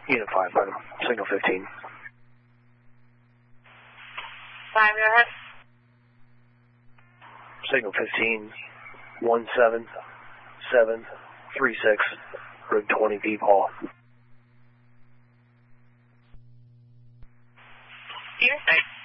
Unit 5, item. Signal 15. 5, go ahead. Signal 15, 17736, road 20, Deep Hall. Unit 6.